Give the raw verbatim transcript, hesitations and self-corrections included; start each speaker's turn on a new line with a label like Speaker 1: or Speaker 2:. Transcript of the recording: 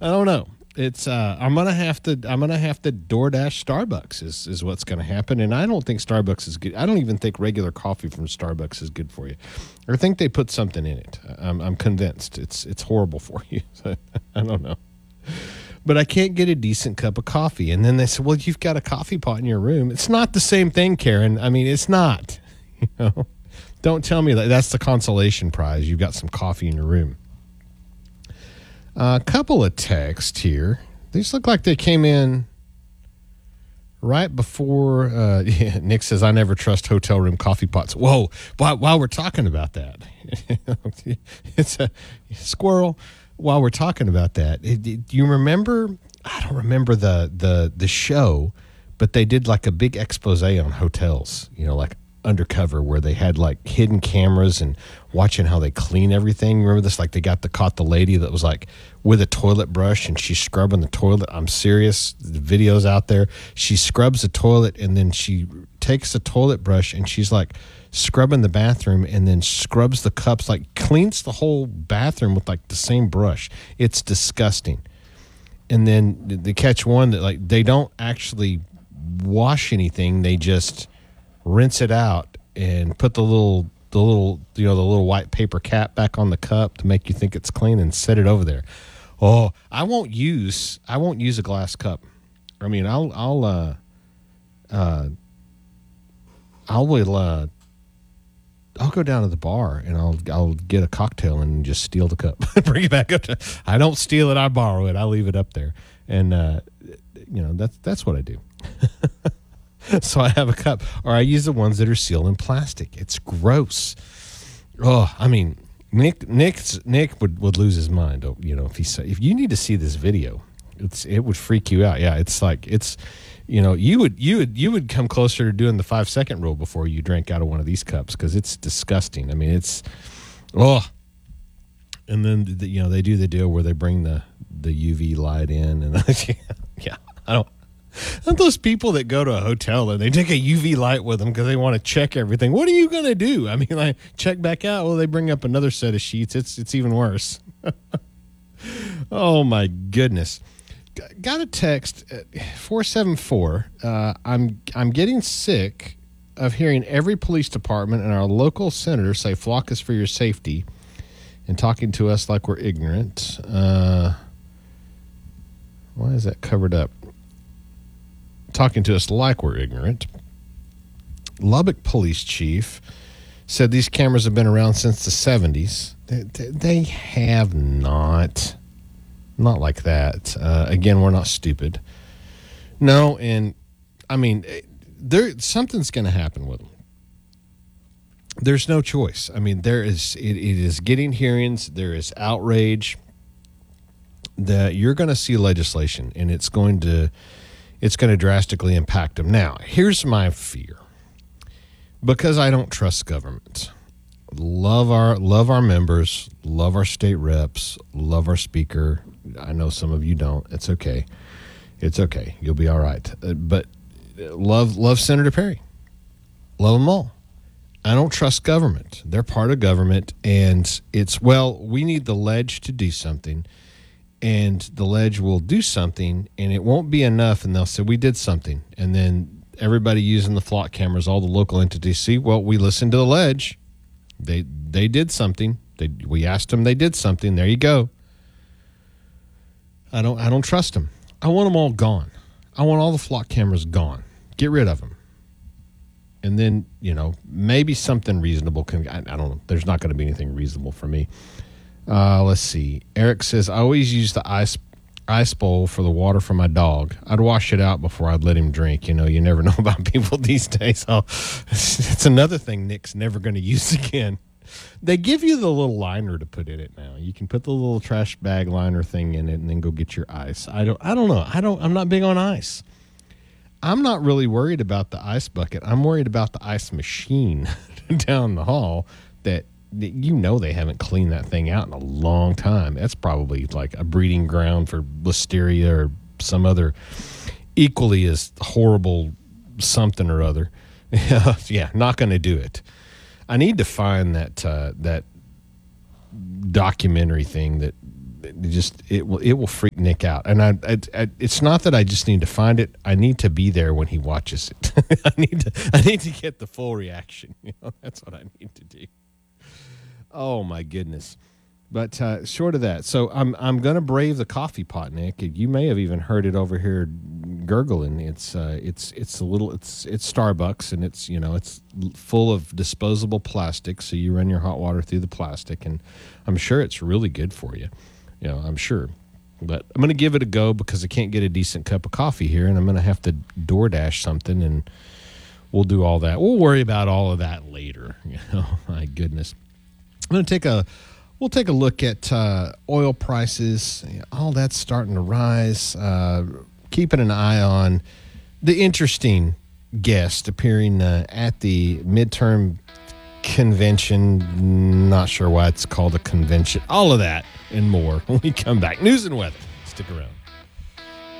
Speaker 1: I don't know. It's uh, I'm gonna have to I'm gonna have to DoorDash Starbucks is, is what's gonna happen, and I don't think Starbucks is good. I don't even think regular coffee from Starbucks is good for you. I think they put something in it. I'm I'm convinced it's it's horrible for you. I don't know, but I can't get a decent cup of coffee. And then they said, "Well, you've got a coffee pot in your room." It's not the same thing, Karen. I mean, it's not. You know, don't tell me that that's the consolation prize. You've got some coffee in your room. A uh, couple of texts here. These look like they came in right before. Uh, yeah, Nick says, I never trust hotel room coffee pots. Whoa, while, while we're talking about that, it's a squirrel. While we're talking about that, do you remember? I don't remember the, the, the show, but they did like a big expose on hotels, you know, like Undercover, where they had like hidden cameras and watching how they clean everything. Remember this? Like they got the caught the lady that was like with a toilet brush and she's scrubbing the toilet. I'm serious. The video's out there. She scrubs the toilet and then she takes the toilet brush and she's like scrubbing the bathroom and then scrubs the cups, like cleans the whole bathroom with like the same brush. It's disgusting. And then the catch one that like they don't actually wash anything. They just rinse it out and put the little, the little, you know, the little white paper cap back on the cup to make you think it's clean and set it over there. Oh, I won't use, I won't use a glass cup. I mean, I'll, I'll, uh, uh, I will, uh, I'll go down to the bar and I'll, I'll get a cocktail and just steal the cup, bring it back up to, I don't steal it. I borrow it. I leave it up there. And, uh, you know, that's, that's what I do. So I have a cup, or I use the ones that are sealed in plastic. It's gross. Oh, I mean, Nick, Nick's, Nick would, would lose his mind. You know, if he said, if you need to see this video, it's it would freak you out. Yeah, it's like it's, you know, you would you would you would come closer to doing the five second rule before you drank out of one of these cups because it's disgusting. I mean, it's oh, and then the, you know they do the deal where they bring the the U V light in and yeah, I don't. And those people that go to a hotel and they take a U V light with them because they want to check everything. What are you going to do? I mean, like, check back out. Well, they bring up another set of sheets. It's it's even worse. Oh, my goodness. Got a text at four seven four. Uh, I'm, I'm getting sick of hearing every police department and our local senator say flock is for your safety and talking to us like we're ignorant. Uh, why is that covered up? Talking to us like we're ignorant. Lubbock police chief said these cameras have been around since the seventies. They, they have not. Not like that. Uh, again, we're not stupid. No, and I mean, there something's going to happen with them. There's no choice. I mean, there is. It, it is getting hearings. There is outrage. That you're going to see legislation, and it's going to. It's going to drastically impact them. Now, here's my fear. Because I don't trust government. Love our love our members, love our state reps, love our speaker. I know some of you don't. It's okay. It's okay. You'll be all right. Uh, but love love Senator Perry. Love them all. I don't trust government. They're part of government, and it's, well, we need the ledge to do something. And the ledge will do something, and it won't be enough, and they'll say, we did something. And then everybody using the flock cameras, all the local entities, see, well, we listened to the ledge. They they did something. They We asked them, they did something. There you go. I don't I don't trust them. I want them all gone. I want all the flock cameras gone. Get rid of them. And then, you know, maybe something reasonable can, I, I don't know. There's not going to be anything reasonable for me. Uh, let's see. Eric says, I always use the ice ice bowl for the water for my dog. I'd wash it out before I'd let him drink. You know, you never know about people these days. Oh, it's another thing Nick's never going to use again. They give you the little liner to put in it now. You can put the little trash bag liner thing in it and then go get your ice. I don't I don't know. I don't I'm not big on ice. I'm not really worried about the ice bucket. I'm worried about the ice machine down the hall that you know they haven't cleaned that thing out in a long time. That's probably like a breeding ground for listeria or some other equally as horrible something or other. Yeah, not going to do it. I need to find that uh, that documentary thing that it just it will it will freak Nick out. And I, I, I it's not that I just need to find it. I need to be there when he watches it. I need to I need to get the full reaction. You know, that's what I need to do. Oh my goodness. But uh, short of that, so I'm I'm gonna brave the coffee pot, Nick. You may have even heard it over here gurgling. It's uh, it's it's a little it's it's Starbucks, and it's you know it's full of disposable plastic. So you run your hot water through the plastic, and I'm sure it's really good for you. You know, I'm sure. But I'm gonna give it a go because I can't get a decent cup of coffee here, and I'm gonna have to DoorDash something, and we'll do all that. We'll worry about all of that later. You know, my goodness. I'm gonna take a. We'll take a look at uh, oil prices. All that's starting to rise. Uh, keeping an eye on the interesting guest appearing uh, at the midterm convention. Not sure why it's called a convention. All of that and more when we come back. News and weather. Stick around.